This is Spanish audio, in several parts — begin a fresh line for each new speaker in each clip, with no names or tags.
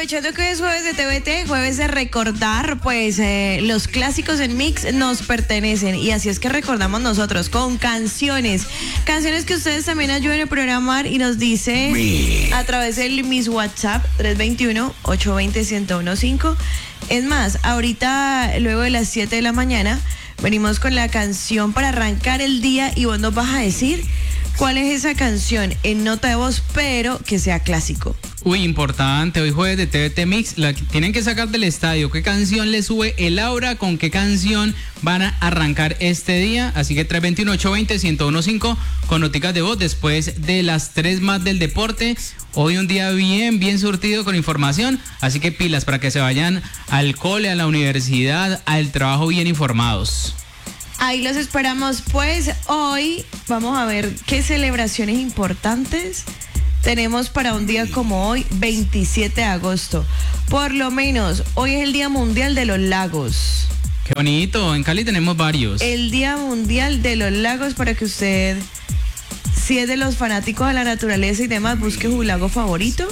aprovechando que hoy es jueves de TVT, jueves de recordar, pues los clásicos en Mix nos pertenecen y así es que recordamos nosotros con canciones que ustedes también ayuden a programar y nos dice a través del mis WhatsApp 321-820-1015. Es más, ahorita luego de las 7 de la mañana venimos con la canción para arrancar el día y vos nos vas a decir cuál es esa canción en nota de voz, pero que sea clásico.
Uy, importante, hoy jueves de TVT Mix, la tienen que sacar del estadio. ¿Qué canción le sube el aura? ¿Con qué canción van a arrancar este día? Así que 321-820-1015 con noticas de voz después de las 3 más del deporte. Hoy un día bien surtido con información, así que pilas para que se vayan al cole, a la universidad, al trabajo bien informados.
Ahí los esperamos, pues hoy vamos a ver qué celebraciones importantes tenemos para un día como hoy, 27 de agosto. Por lo menos, hoy es el Día Mundial de los Lagos.
Qué bonito, en Cali tenemos varios.
El Día Mundial de los Lagos para que usted, si es de los fanáticos de la naturaleza y demás, busque su lago favorito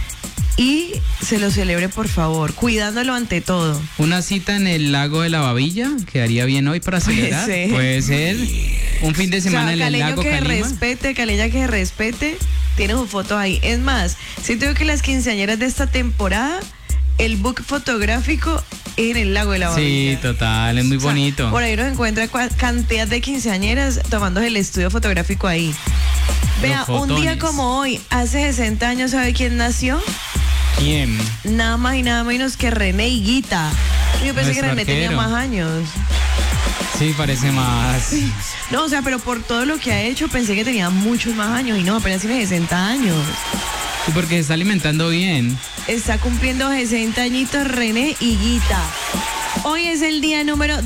y se lo celebre, por favor, cuidándolo ante todo.
Una cita en el lago de la Babilla, quedaría bien hoy para celebrar. Puede ser. Un fin de semana en el lago Calima.
Caleña que respete, tiene su foto ahí. Es más, siento que las quinceañeras de esta temporada, el book fotográfico en el lago de la Babilla.
Sí, total, es muy bonito.
Por ahí nos encuentra cantidad de quinceañeras tomándose el estudio fotográfico ahí. Vea, un día como hoy, hace 60 años, ¿sabe quién nació?
¿Quién?
Nada más y nada menos que René Higuita. Yo pensé que René tenía más años.
Sí, parece más.
No, o sea, pero por todo lo que ha hecho pensé que tenía muchos más años y no, apenas tiene 60 años.
Sí, porque se está alimentando bien.
Está cumpliendo 60 añitos René Higuita. Hoy es el día número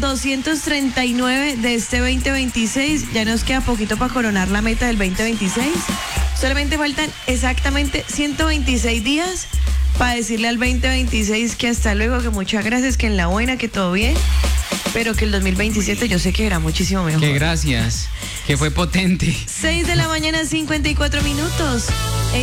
239 de este 2026. Ya nos queda poquito para coronar la meta del 2026. Solamente faltan exactamente 126 días para decirle al 2026 que hasta luego, que muchas gracias, que en la buena, que todo bien, pero que el 2027 yo sé que era muchísimo mejor.
Que gracias, que fue potente.
6 de la mañana, 54 minutos.